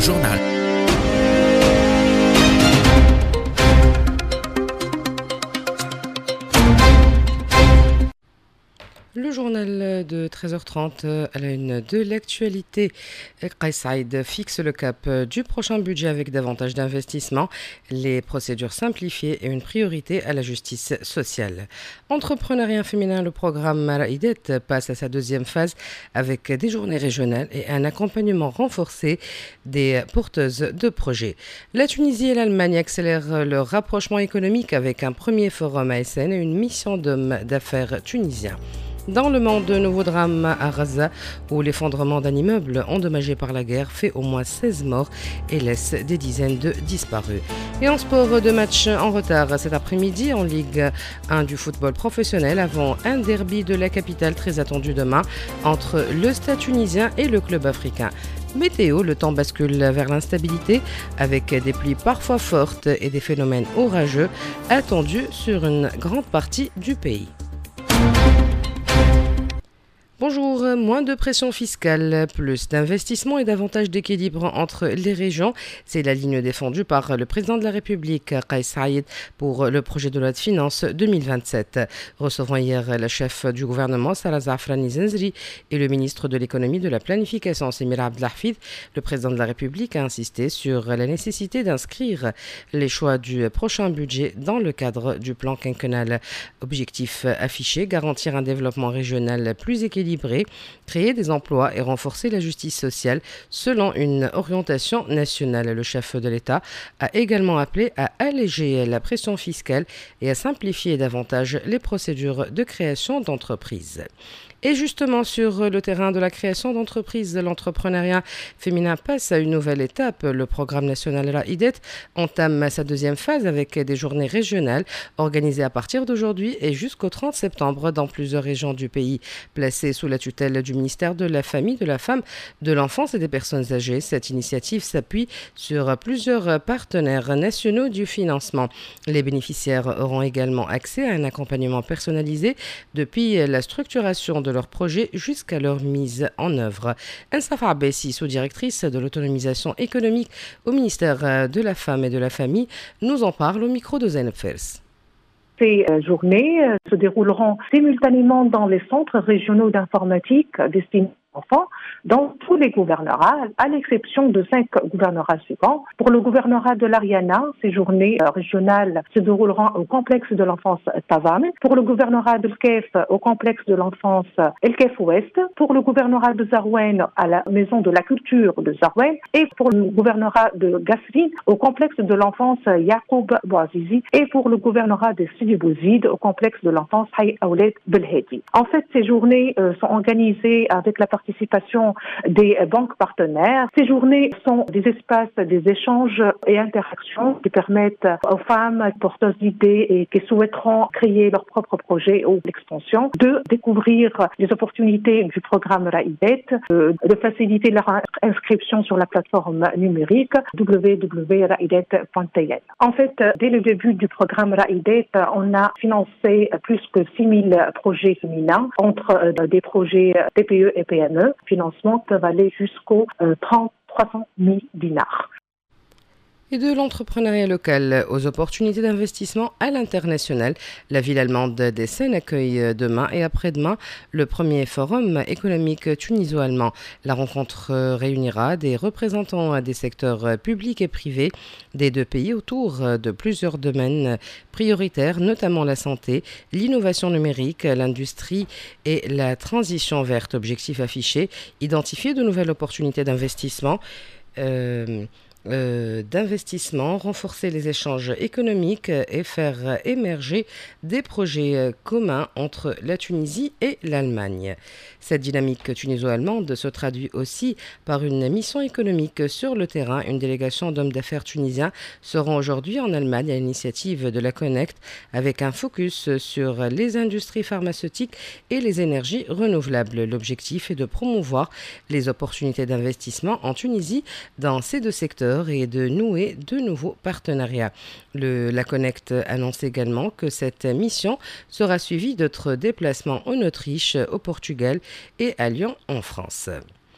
journal. Le journal de 13h30 à la une de l'actualité. Kais Saïed fixe le cap du prochain budget avec davantage d'investissements, les procédures simplifiées et une priorité à la justice sociale. Entrepreneuriat féminin, le programme Ra'idet passe à sa deuxième phase avec des journées régionales et un accompagnement renforcé des porteuses de projets. La Tunisie et l'Allemagne accélèrent leur rapprochement économique avec un premier forum ASN et une mission d'hommes d'affaires tunisiens. Dans le monde, de nouveaux drames à Gaza, où l'effondrement d'un immeuble endommagé par la guerre fait au moins 16 morts et laisse des dizaines de disparus. Et en sport, 2 matchs en retard cet après-midi en Ligue 1 du football professionnel avant un derby de la capitale très attendu demain entre le Stade tunisien et le club africain. Météo, le temps bascule vers l'instabilité avec des pluies parfois fortes et des phénomènes orageux attendus sur une grande partie du pays. Bonjour, moins de pression fiscale, plus d'investissement et davantage d'équilibre entre les régions. C'est la ligne défendue par le président de la République, Kais Saïed, pour le projet de loi de finances 2027. Recevant hier la chef du gouvernement, Sarah Zafrani Zenzri, et le ministre de l'économie et de la planification, Semir Abdelhafid, le président de la République a insisté sur la nécessité d'inscrire les choix du prochain budget dans le cadre du plan quinquennal. Objectif affiché, garantir un développement régional plus équilibré, créer des emplois et renforcer la justice sociale selon une orientation nationale. Le chef de l'État a également appelé à alléger la pression fiscale et à simplifier davantage les procédures de création d'entreprises. Et justement, sur le terrain de la création d'entreprises, l'entrepreneuriat féminin passe à une nouvelle étape. Le programme national Ra'idet entame sa deuxième phase avec des journées régionales organisées à partir d'aujourd'hui et jusqu'au 30 septembre dans plusieurs régions du pays. Placées sous la tutelle du ministère de la Famille, de la Femme, de l'Enfance et des Personnes âgées, cette initiative s'appuie sur plusieurs partenaires nationaux du financement. Les bénéficiaires auront également accès à un accompagnement personnalisé depuis la structuration de leur projet jusqu'à leur mise en œuvre. Ensaf Abessi, sous-directrice de l'autonomisation économique au ministère de la Femme et de la Famille, nous en parle au micro de Zainab Fers. Ces journées se dérouleront simultanément dans les centres régionaux d'informatique destinés aux enfants dans tous les gouvernorats, à l'exception de 5 gouvernorats suivants. Pour le gouvernorat de l'Ariana, ces journées régionales se dérouleront au complexe de l'enfance Tavam. Pour le gouvernorat de l'Kef, au complexe de l'enfance El Kef Ouest. Pour le gouvernorat de Zarouane, à la maison de la culture de Zarouane. Et pour le gouvernorat de Gasri, au complexe de l'enfance Yacoub Bouazizi. Et pour le gouvernorat de Sidi Bouzid, au complexe de l'enfance Hay Aoulet Belhedi. En fait, ces journées sont organisées avec la participation des banques partenaires. Ces journées sont des espaces, des échanges et interactions qui permettent aux femmes porteuses d'idées et qui souhaiteront créer leur propre projet ou l'expansion de découvrir les opportunités du programme Ra'idet, de faciliter leur inscription sur la plateforme numérique www.raidet.tn. En fait, dès le début du programme Ra'idet, on a financé plus que 6 000 projets féminins entre des projets TPE et PME. Financement peuvent aller jusqu'aux 300 000 dinars. Et de l'entrepreneuriat local aux opportunités d'investissement à l'international, la ville allemande d'Essen accueille demain et après-demain le premier forum économique tuniso-allemand. La rencontre réunira des représentants des secteurs publics et privés des deux pays autour de plusieurs domaines prioritaires, notamment la santé, l'innovation numérique, l'industrie et la transition verte. Objectif affiché, identifier de nouvelles opportunités d'investissement renforcer les échanges économiques et faire émerger des projets communs entre la Tunisie et l'Allemagne. Cette dynamique tuniso-allemande se traduit aussi par une mission économique sur le terrain. Une délégation d'hommes d'affaires tunisiens seront aujourd'hui en Allemagne à l'initiative de la Connect avec un focus sur les industries pharmaceutiques et les énergies renouvelables. L'objectif est de promouvoir les opportunités d'investissement en Tunisie dans ces deux secteurs et de nouer de nouveaux partenariats. La Connect annonce également que cette mission sera suivie d'autres déplacements en Autriche, au Portugal et à Lyon en France.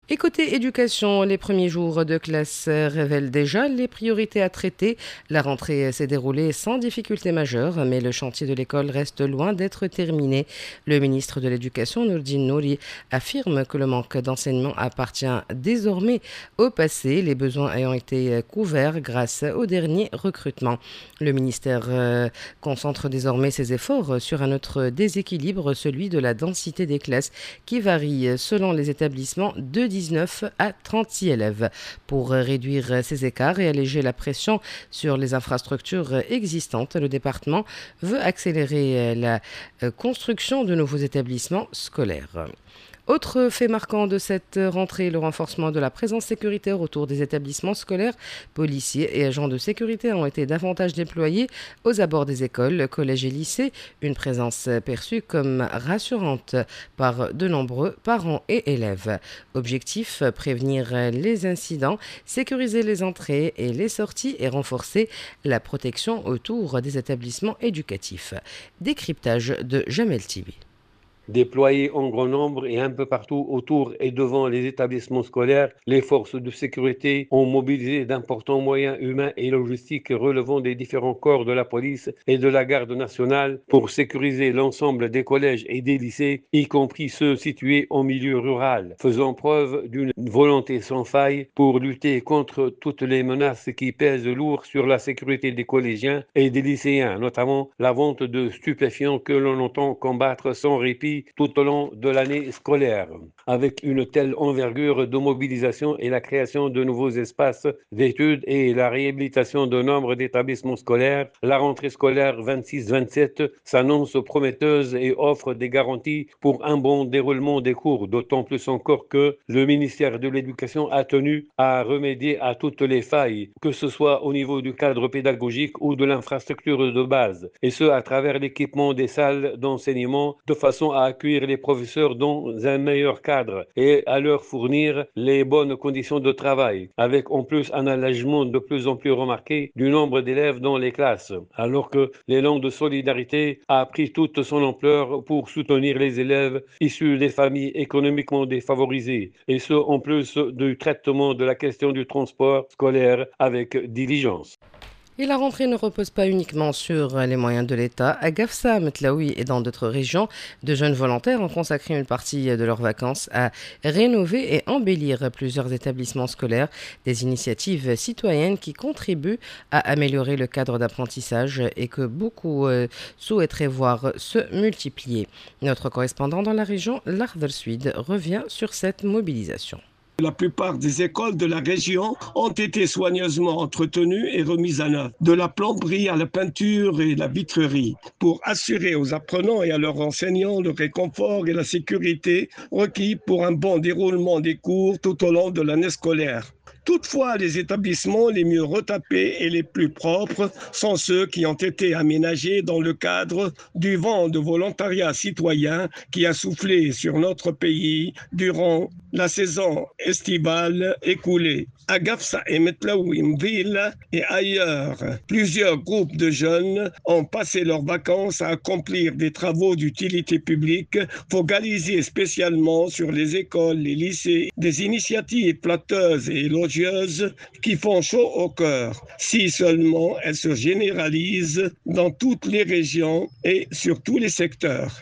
Et côté éducation, les premiers jours de classe révèlent déjà les priorités à traiter. La rentrée s'est déroulée sans difficulté majeure, mais le chantier de l'école reste loin d'être terminé. Le ministre de l'Éducation, Nourdine Nouri, affirme que le manque d'enseignement appartient désormais au passé, les besoins ayant été couverts grâce au dernier recrutement. Le ministère concentre désormais ses efforts sur un autre déséquilibre, celui de la densité des classes, qui varie selon les établissements de 19 à 36 élèves. Pour réduire ces écarts et alléger la pression sur les infrastructures existantes, le département veut accélérer la construction de nouveaux établissements scolaires. Autre fait marquant de cette rentrée, le renforcement de la présence sécuritaire autour des établissements scolaires. Policiers et agents de sécurité ont été davantage déployés aux abords des écoles, collèges et lycées, une présence perçue comme rassurante par de nombreux parents et élèves. Objectif, prévenir les incidents, sécuriser les entrées et les sorties et renforcer la protection autour des établissements éducatifs. Décryptage de Jamel Tibi. Déployés en grand nombre et un peu partout autour et devant les établissements scolaires, les forces de sécurité ont mobilisé d'importants moyens humains et logistiques relevant des différents corps de la police et de la garde nationale pour sécuriser l'ensemble des collèges et des lycées, y compris ceux situés en milieu rural, faisant preuve d'une volonté sans faille pour lutter contre toutes les menaces qui pèsent lourd sur la sécurité des collégiens et des lycéens, notamment la vente de stupéfiants que l'on entend combattre sans répit tout au long de l'année scolaire. Avec une telle envergure de mobilisation et la création de nouveaux espaces d'études et la réhabilitation de nombre d'établissements scolaires, la rentrée scolaire 26-27 s'annonce prometteuse et offre des garanties pour un bon déroulement des cours, d'autant plus encore que le ministère de l'Éducation a tenu à remédier à toutes les failles, que ce soit au niveau du cadre pédagogique ou de l'infrastructure de base, et ce à travers l'équipement des salles d'enseignement de façon à accueillir les professeurs dans un meilleur cadre et à leur fournir les bonnes conditions de travail, avec en plus un allègement de plus en plus remarqué du nombre d'élèves dans les classes, alors que l'élan de solidarité a pris toute son ampleur pour soutenir les élèves issus des familles économiquement défavorisées, et ce en plus du traitement de la question du transport scolaire avec diligence. Et la rentrée ne repose pas uniquement sur les moyens de l'État. À Gafsa, Metlaoui et dans d'autres régions, de jeunes volontaires ont consacré une partie de leurs vacances à rénover et embellir plusieurs établissements scolaires, des initiatives citoyennes qui contribuent à améliorer le cadre d'apprentissage et que beaucoup souhaiteraient voir se multiplier. Notre correspondant dans la région, L'Ardel Suid, revient sur cette mobilisation. La plupart des écoles de la région ont été soigneusement entretenues et remises à neuf, de la plomberie à la peinture et la vitrerie, pour assurer aux apprenants et à leurs enseignants le réconfort et la sécurité requis pour un bon déroulement des cours tout au long de l'année scolaire. Toutefois, les établissements les mieux retapés et les plus propres sont ceux qui ont été aménagés dans le cadre du vent de volontariat citoyen qui a soufflé sur notre pays durant la saison estivale écoulée. À Gafsa et Metlaoui-Mville et ailleurs, plusieurs groupes de jeunes ont passé leurs vacances à accomplir des travaux d'utilité publique focalisés spécialement sur les écoles, les lycées, des initiatives flatteuses et élogieuses qui font chaud au cœur, si seulement elles se généralisent dans toutes les régions et sur tous les secteurs.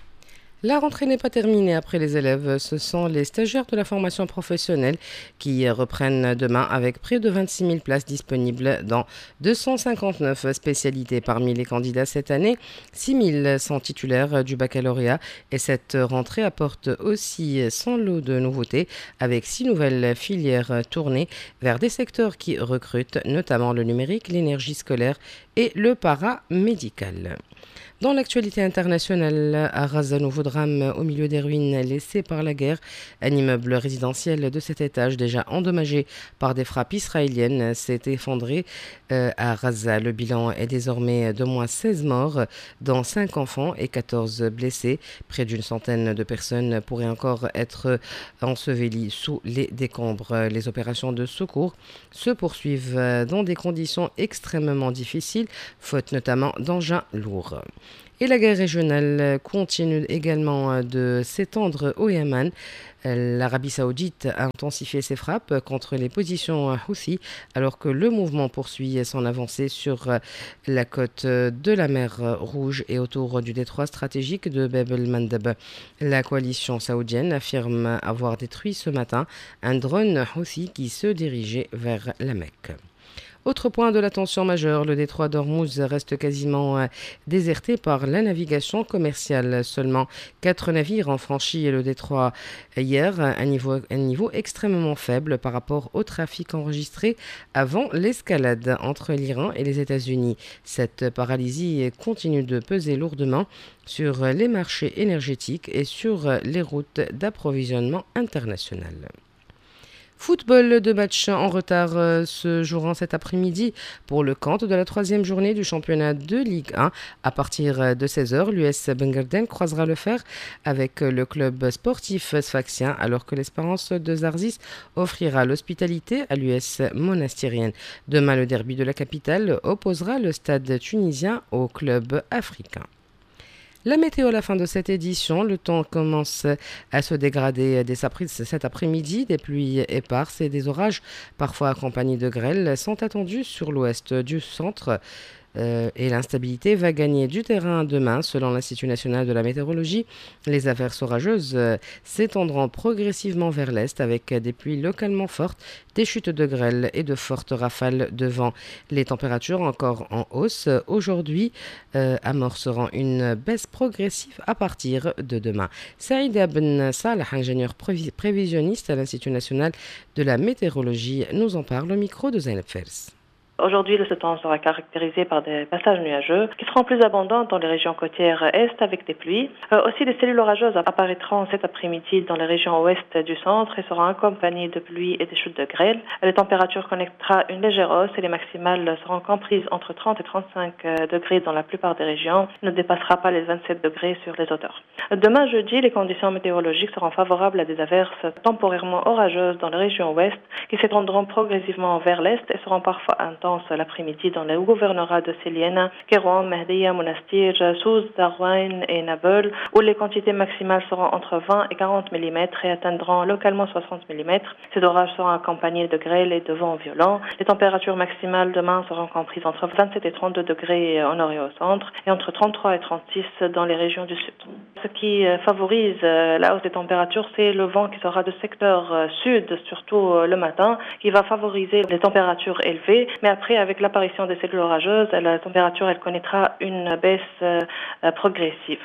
La rentrée n'est pas terminée après les élèves. Ce sont les stagiaires de la formation professionnelle qui reprennent demain avec près de 26 000 places disponibles dans 259 spécialités. Parmi les candidats cette année, 6 000 sont titulaires du baccalauréat et cette rentrée apporte aussi son lot de nouveautés avec 6 nouvelles filières tournées vers des secteurs qui recrutent, notamment le numérique, l'énergie scolaire et le paramédical. Dans l'actualité internationale, à Gaza, nouveau drame au milieu des ruines laissées par la guerre. Un immeuble résidentiel de 7 étages déjà endommagé par des frappes israéliennes s'est effondré à Gaza. Le bilan est désormais d'au moins 16 morts, dont 5 enfants et 14 blessés. Près d'une centaine de personnes pourraient encore être ensevelies sous les décombres. Les opérations de secours se poursuivent dans des conditions extrêmement difficiles ville, faute notamment d'engins lourds. Et la guerre régionale continue également de s'étendre au Yémen. L'Arabie saoudite a intensifié ses frappes contre les positions Houthi alors que le mouvement poursuit son avancée sur la côte de la mer Rouge et autour du détroit stratégique de Bab el-Mandeb. La coalition saoudienne affirme avoir détruit ce matin un drone Houthi qui se dirigeait vers la Mecque. Autre point de l'attention majeure, le détroit d'Ormuz reste quasiment déserté par la navigation commerciale. Seulement 4 navires ont franchi le détroit hier, un niveau extrêmement faible par rapport au trafic enregistré avant l'escalade entre l'Iran et les États-Unis. Cette paralysie continue de peser lourdement sur les marchés énergétiques et sur les routes d'approvisionnement internationales. Football, 2 matchs en retard se joueront cet après-midi pour le compte de la 3e journée du championnat de Ligue 1. À partir de 16h, l'US Bengerden croisera le fer avec le club sportif sfaxien alors que l'Espérance de Zarzis offrira l'hospitalité à l'US monastirienne. Demain, le derby de la capitale opposera le stade tunisien au club africain. La météo à la fin de cette édition, le temps commence à se dégrader dès cet après-midi. Des pluies éparses et des orages, parfois accompagnés de grêles, sont attendus sur l'ouest du centre. Et l'instabilité va gagner du terrain demain, selon l'Institut national de la météorologie. Les averses orageuses s'étendront progressivement vers l'est avec des pluies localement fortes, des chutes de grêle et de fortes rafales de vent. Les températures encore en hausse aujourd'hui amorceront une baisse progressive à partir de demain. Saïd Ben Salah, ingénieur prévisionniste à l'Institut national de la météorologie, nous en parle au micro de Zainab Fers. Aujourd'hui, ce temps sera caractérisé par des passages nuageux qui seront plus abondants dans les régions côtières est avec des pluies. Aussi, des cellules orageuses apparaîtront cet après-midi dans les régions ouest du centre et seront accompagnées de pluie et des chutes de grêle. Les températures connaîtront une légère hausse et les maximales seront comprises entre 30 et 35 degrés dans la plupart des régions. Ne dépassera pas les 27 degrés sur les hauteurs. Demain, jeudi, les conditions météorologiques seront favorables à des averses temporairement orageuses dans les régions ouest qui s'étendront progressivement vers l'est et seront parfois intenses l'après-midi dans les gouvernorats de Célienne, Kérouan, Mehdiya, Monastir, Souz, Darwain et Nabeul, où les quantités maximales seront entre 20 et 40 mm et atteindront localement 60 mm. Ces orages seront accompagnés de grêle et de vents violents. Les températures maximales demain seront comprises entre 27 et 32 degrés au nord et au centre et entre 33 et 36 dans les régions du sud. Ce qui favorise la hausse des températures, c'est le vent qui sera de secteur sud, surtout le matin, qui va favoriser les températures élevées. Mais après, avec l'apparition des cellules orageuses, la température elle connaîtra une baisse progressive.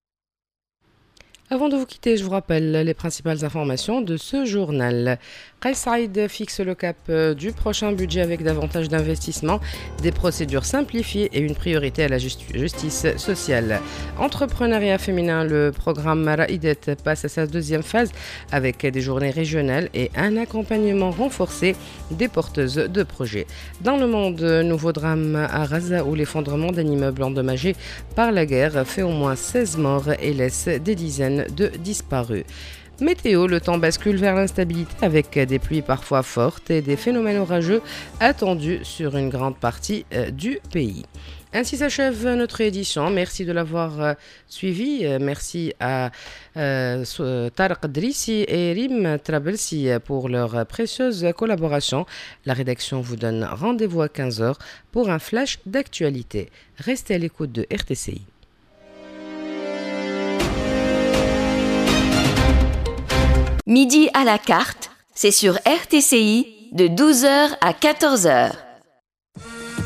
Avant de vous quitter, je vous rappelle les principales informations de ce journal. Qais Saïed fixe le cap du prochain budget avec davantage d'investissements, des procédures simplifiées et une priorité à la justice sociale. Entrepreneuriat féminin, le programme Ra'idet passe à sa 2e phase avec des journées régionales et un accompagnement renforcé des porteuses de projets. Dans le monde, nouveau drame à Gaza où l'effondrement d'un immeuble endommagé par la guerre fait au moins 16 morts et laisse des dizaines de disparus. Météo, le temps bascule vers l'instabilité avec des pluies parfois fortes et des phénomènes orageux attendus sur une grande partie du pays. Ainsi s'achève notre édition. Merci de l'avoir suivi. Merci à Tarek Drissi et Rim Trabelsi pour leur précieuse collaboration. La rédaction vous donne rendez-vous à 15h pour un flash d'actualité. Restez à l'écoute de RTCI. Midi à la carte, c'est sur RTCI de 12h à 14h.